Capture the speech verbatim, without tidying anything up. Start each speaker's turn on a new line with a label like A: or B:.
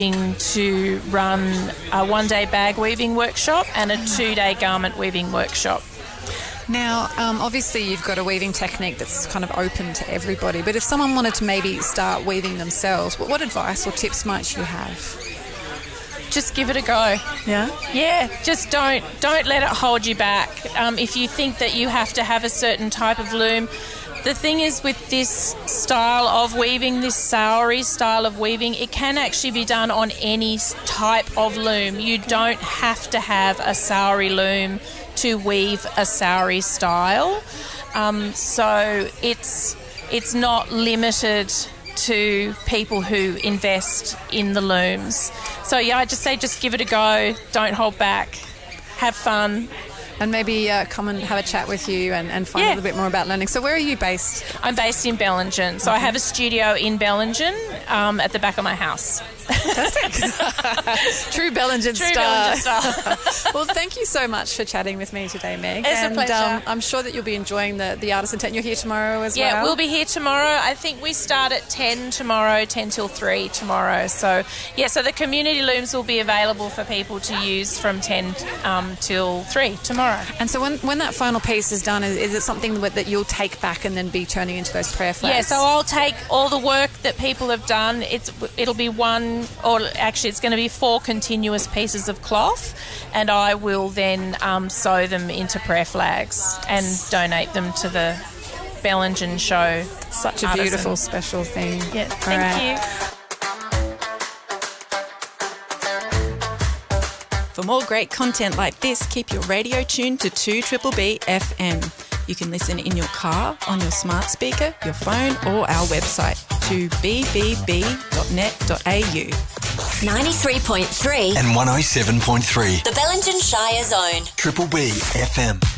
A: to run a one-day bag weaving workshop and a two-day garment weaving workshop.
B: Now, um, obviously you've got a weaving technique that's kind of open to everybody, but if someone wanted to maybe start weaving themselves, what, what advice or tips might you have?
A: Just give it a go.
B: Yeah?
A: Yeah, just don't don't let it hold you back. Um, if you think that you have to have a certain type of loom, the thing is with this style of weaving, this Saori style of weaving, it can actually be done on any type of loom. You don't have to have a Saori loom to weave a Saori style. Um, so it's it's not limited to people who invest in the looms. So yeah, I just say just give it a go, don't hold back, have fun.
B: And maybe uh, come and have a chat with you and, and find
A: yeah.
B: a little bit more about learning. So where are you based?
A: I'm based in Bellingen. So okay. I have a studio in Bellingen um, at the back of my house.
B: Fantastic. True Bellingen
A: True
B: star.
A: Bellingen star.
B: Well, thank you so much for chatting with me today, Meg.
A: It's
B: and,
A: a pleasure. Um,
B: I'm sure that you'll be enjoying the, the artisan tent. You're here tomorrow as
A: yeah,
B: well?
A: Yeah, we'll be here tomorrow. I think we start at ten tomorrow, ten till three tomorrow. So, yeah, so the community looms will be available for people to use from ten um, till three tomorrow.
B: And so when, when that final piece is done, is, is it something that you'll take back and then be turning into those prayer flags?
A: Yeah, so I'll take all the work that people have done. It's It'll be one, or actually it's going to be four continuous pieces of cloth, and I will then um, sew them into prayer flags and donate them to the Bellingen Show.
B: Such a
A: artisan.
B: Beautiful special thing.
A: Yeah, thank
B: right.
A: you.
C: For more great content like this, keep your radio tuned to two B B B F M. You can listen in your car, on your smart speaker, your phone, or our website, two b b b dot net dot a u.
D: ninety-three point three
E: and one oh seven point three.
D: The Bellingen Shire Zone.
E: Triple B F M.